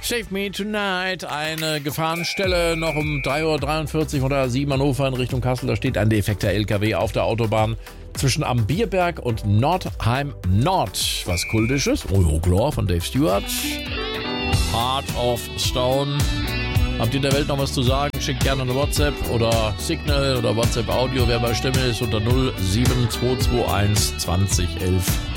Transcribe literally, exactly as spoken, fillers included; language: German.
Save Me Tonight, eine Gefahrenstelle noch um drei Uhr dreiundvierzig oder sieben Hannover in Richtung Kassel. Da steht ein defekter L K W auf der Autobahn zwischen Am Bierberg und Nordheim Nord. Was Kultisches? Oh, ja, klar, von Dave Stewart. Heart of Stone. Habt ihr der Welt noch was zu sagen? Schickt gerne eine WhatsApp oder Signal oder WhatsApp Audio, wer bei Stimme ist, unter null sieben zwei zwei eins zwanzig elf